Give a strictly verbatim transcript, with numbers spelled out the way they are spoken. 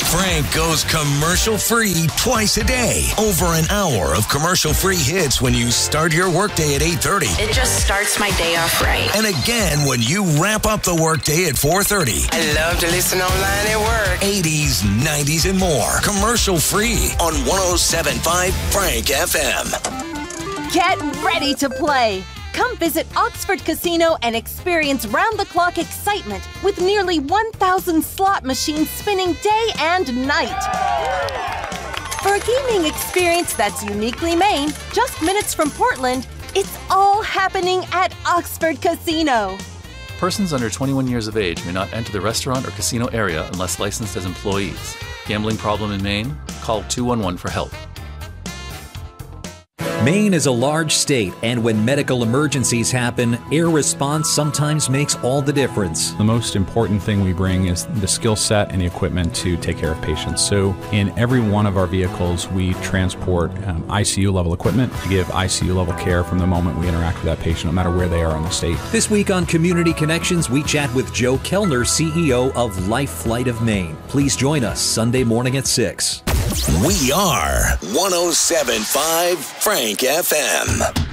Frank goes commercial-free twice a day. Over an hour of commercial-free hits when you start your workday at eight thirty. It just starts my day off right. And again when you wrap up the workday at four thirty. I love to listen online at work. eighties, nineties, and more. Commercial-free on one oh seven point five Frank F M. Get ready to play. Come visit Oxford Casino and experience round-the-clock excitement with nearly one thousand slot machines spinning day and night. For a gaming experience that's uniquely Maine, just minutes from Portland, it's all happening at Oxford Casino. Persons under twenty-one years of age may not enter the restaurant or casino area unless licensed as employees. Gambling problem in Maine? Call two one one for help. Maine is a large state, and when medical emergencies happen, air response sometimes makes all the difference. The most important thing we bring is the skill set and the equipment to take care of patients. So in every one of our vehicles, we transport um, I C U level equipment to give I C U level care from the moment we interact with that patient, no matter where they are in the state. This week on Community Connections, we chat with Joe Kellner, C E O of Life Flight of Maine. Please join us Sunday morning at six. We are one oh seven point five Frank F M.